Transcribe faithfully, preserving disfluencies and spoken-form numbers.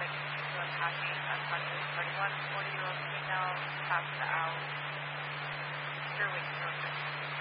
diabetic insulin packing unconscious thirty-one, forty-year-old female passed out. Sure, we can go